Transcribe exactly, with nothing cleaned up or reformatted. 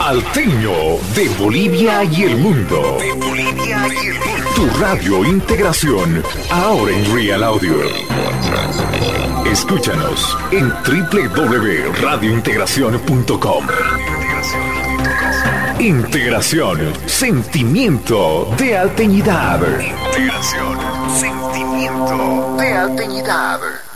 Salteño de Bolivia y el mundo. De Bolivia y el mundo. Tu radio Integración, ahora en Real Audio. Escúchanos en doble u doble u doble u punto radio integración punto com. Integración, sentimiento de alteñidad. Integración, sentimiento de alteñidad.